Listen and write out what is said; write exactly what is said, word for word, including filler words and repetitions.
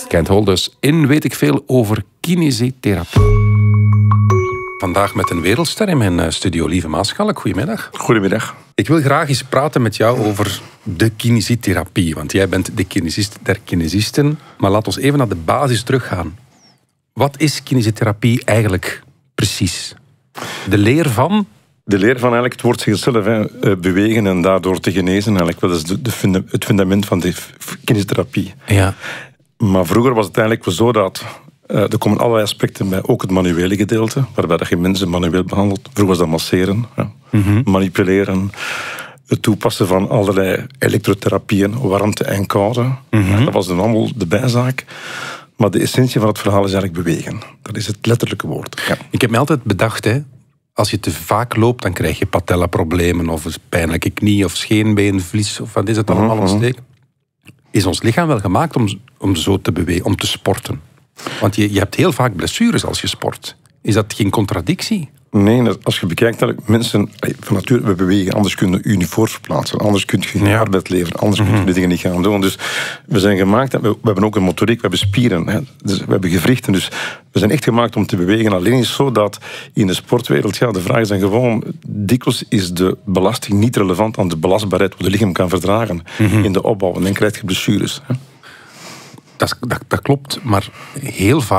Kent Holders in Weet ik Veel over kinesietherapie. Vandaag met een wereldster in mijn studio, Lieve Maaschalk. Goedemiddag. Goedemiddag. Ik wil graag eens praten met jou over de kinesietherapie. Want jij bent de kinesist der kinesisten. Maar laat ons even naar de basis teruggaan. Wat is kinesietherapie eigenlijk precies? De leer van... De leer van eigenlijk het woord zichzelf, hè, bewegen en daardoor te genezen. Eigenlijk. Dat is de, de funda- het fundament van de kinesietherapie. Ja. Maar vroeger was het eigenlijk zo dat... Uh, er komen allerlei aspecten bij, ook het manuele gedeelte, waarbij dat je mensen manueel behandelt. Vroeger was dat masseren, ja. mm-hmm. manipuleren, het toepassen van allerlei elektrotherapieën, warmte en koude. Mm-hmm. Ja, dat was dan allemaal de bijzaak. Maar de essentie van het verhaal is eigenlijk bewegen. Dat is het letterlijke woord. Ja. Ik heb me altijd bedacht, hè, als je te vaak loopt, dan krijg je patellaproblemen of een pijnlijke knie of scheenbeenvlies of wat is het allemaal mm-hmm. ontsteken. Is ons lichaam wel gemaakt om, om zo te bewegen, om te sporten? Want je, je hebt heel vaak blessures als je sport. Is dat geen contradictie? Nee, als je bekijkt dat mensen van nature we bewegen, anders kun je je niet voortverplaatsen, anders kun je geen ja. arbeid leveren, anders mm-hmm. kun je de dingen niet gaan doen. Dus we zijn gemaakt, we, we hebben ook een motoriek, we hebben spieren, hè, dus we hebben gewrichten, dus we zijn echt gemaakt om te bewegen. Alleen is het zo dat in de sportwereld, ja, de vraag is dan gewoon, dikwijls is de belasting niet relevant aan de belastbaarheid wat het lichaam kan verdragen mm-hmm. in de opbouw. En dan krijg je blessures. Hè. Dat, dat, dat klopt, maar heel vaak